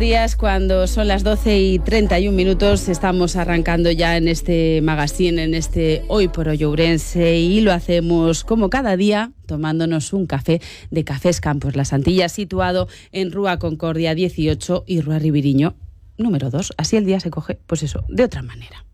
Días cuando son las 12:31, estamos arrancando ya en este magazine, en este Hoy por Hoy Ourense, y lo hacemos como cada día tomándonos un café de Cafés Campos Las Antillas, situado en Rúa Concordia 18 y Rúa Ribiriño número 2. Así el día se coge, pues eso, de otra manera.